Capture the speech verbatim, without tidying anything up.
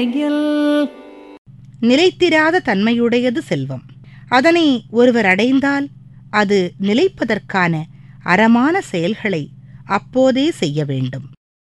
நிலைத்திராத தன்மையுடையது செல்வம். அதனை ஒருவர் அடைந்தால் அது நிலைப்பதற்கான அறமான செயல்களை அப்போதே செய்ய வேண்டும்.